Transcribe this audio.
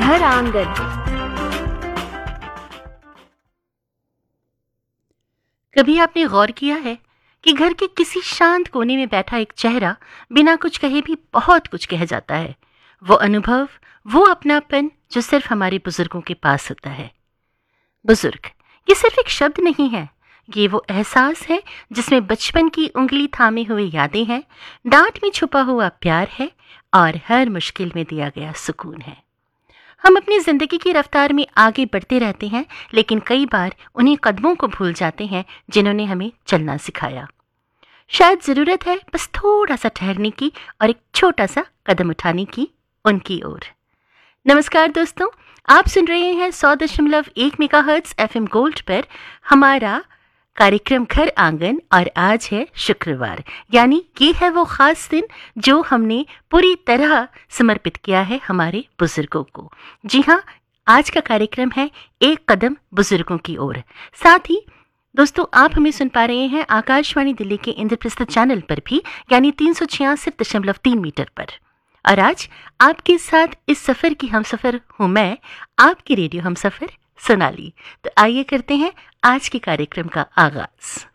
घर आंगन। कभी आपने गौर किया है कि घर के किसी शांत कोने में बैठा एक चेहरा बिना कुछ कहे भी बहुत कुछ कह जाता है। वो अनुभव, वो अपनापन जो सिर्फ हमारे बुजुर्गों के पास होता है। बुजुर्ग ये सिर्फ एक शब्द नहीं है, ये वो एहसास है जिसमें बचपन की उंगली थामे हुए यादें हैं, डांट में छुपा हुआ प्यार है और हर मुश्किल में दिया गया सुकून है। हम अपनी जिंदगी की रफ्तार में आगे बढ़ते रहते हैं, लेकिन कई बार उन्हीं कदमों को भूल जाते हैं जिन्होंने हमें चलना सिखाया। शायद जरूरत है बस थोड़ा सा ठहरने की और एक छोटा सा कदम उठाने की उनकी ओर। नमस्कार दोस्तों, आप सुन रहे हैं 100.1 मेगाहर्ट्ज एफएम गोल्ड पर हमारा कार्यक्रम घर आंगन। और आज है शुक्रवार, यानी ये है वो खास दिन जो हमने पूरी तरह समर्पित किया है हमारे बुजुर्गों को। जी हाँ, आज का कार्यक्रम है एक कदम बुजुर्गों की ओर। साथ ही दोस्तों, आप हमें सुन पा रहे हैं आकाशवाणी दिल्ली के इंद्रप्रस्थ चैनल पर भी, यानी 366.3 मीटर पर। और आज आपके साथ इस सफर की हमसफर हूं मैं, आपकी रेडियो हमसफर सोनाली। तो आइए करते हैं आज के कार्यक्रम का आगाज।